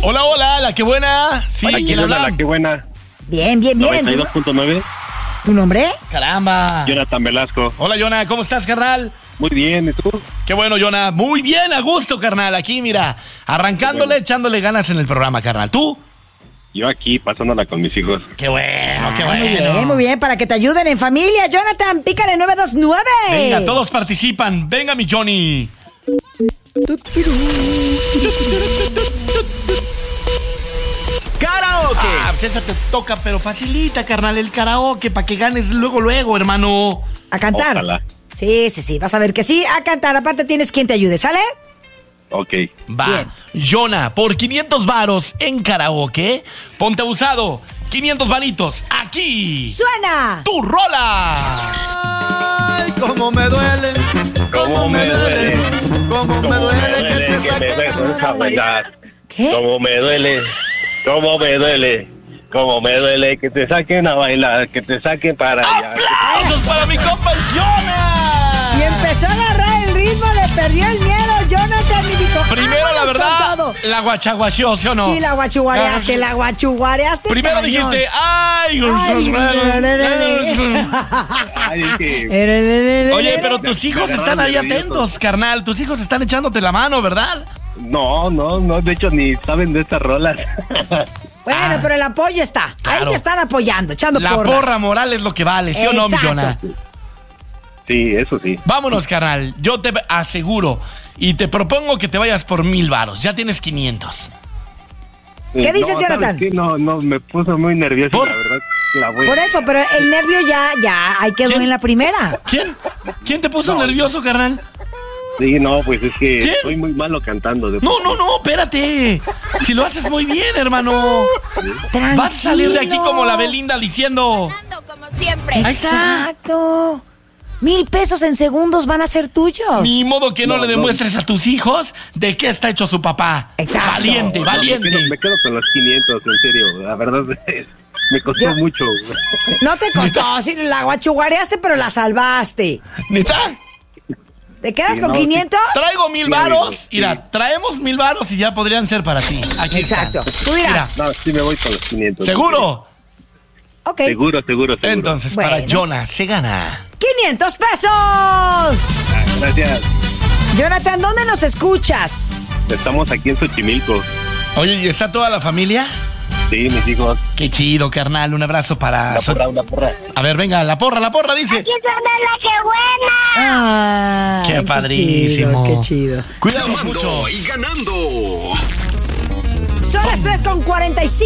Hola, hola, la que buena. Sí, Hola, ¿quién habla? La que buena. Bien, bien, bien. 92.9. ¿Tu nombre? Caramba. Jonathan Velasco. Hola, Jonah, ¿cómo estás, carnal? Muy bien, ¿y tú? Qué bueno, Jonah. Muy bien, a gusto, carnal. Aquí, mira, arrancándole, echándole ganas en el programa, carnal. ¿Tú? Yo aquí, pasándola con mis hijos. Qué bueno, qué bueno. Muy bien, para que te ayuden en familia. Jonathan, pícale 929. Venga, todos participan. Venga, mi Johnny. ¡Karaoke! Pues esa te toca, pero facilita, carnal, el karaoke, para que ganes luego, hermano. A cantar. Ojalá. Sí, vas a ver que sí, a cantar. Aparte tienes quien te ayude, ¿sale? Ok. Va. Bien. Jonah, por 500 varos en karaoke, ponte abusado. 500 varitos, aquí. ¡Suena! ¡Tu rola! ¡Ay, cómo me duele! ¿Cómo me duele? ¡Cómo me duele que te que me saquen dejes a bailar? ¿Qué? ¿Cómo me duele? ¿Cómo me duele? ¿Cómo me duele que te saquen a bailar? Que te saquen para allá. ¡Aplausos para mi compa Jonah! Y empezó a agarrar el ritmo, le perdió el miedo, Jonathan, y dijo, Primero, la "Vámonos con verdad, todo". la guachaguacheó, ¿sí o no? Sí, la guachuguareaste. Primero cañón. dijiste, ¡ay! Ay, dije, Oye, pero tus hijos están ahí atentos, carnal. Tus hijos están echándote la mano, ¿verdad? no, de hecho ni saben de estas rolas. Bueno, pero el apoyo está. Claro. Ahí te están apoyando, echando La porras. porra moral es lo que vale, ¿sí o no, mi Exacto. Jonah? Sí, eso sí. Vámonos, carnal. Yo te aseguro y te propongo que te vayas por 1,000 varos. Ya tienes 500. ¿Qué dices, ¿sabes Jonathan? qué? No, me puso muy nervioso, ¿Por? la verdad. La voy. Por eso, pero el nervio ya, ahí quedó ¿Quién? en la primera. ¿Quién te puso nervioso, carnal? Sí, no, pues es que ¿Quién? soy muy malo cantando. No, espérate. Si lo haces muy bien, hermano. Tranquilo. Vas a salir de aquí como la Belinda diciendo... Como siempre. Ahí está. Exacto. 1,000 pesos en segundos van a ser tuyos. Ni modo que no No, le demuestres a tus hijos de qué está hecho su papá. Exacto. Valiente, valiente. Me quedo con los 500, en serio. La verdad, me costó mucho. No te costó, sí, la guachuguareaste, pero la salvaste. ¿Neta? ¿Te quedas Sí, con no, 500? Traigo 1,000 Sí, varos. sí. Mira, traemos 1,000 varos y ya podrían ser para ti. Aquí está. Exacto. Tú dirás. Mira, No, sí me voy con los 500. ¿seguro? Ok. Seguro. Entonces, Bueno. para Jonah se gana. 500 pesos. Ah, gracias. Jonathan, ¿dónde nos escuchas? Estamos aquí en Xochimilco. Oye, ¿y está toda la familia? Sí, mis hijos. Qué chido, carnal. Un abrazo para... Una porra. A ver, venga, la porra, dice. ¡Aquí suena la que buena! Ay, Qué padrísimo. Qué chido. Cuídate Llamando mucho. y ganando. Son las 3:45.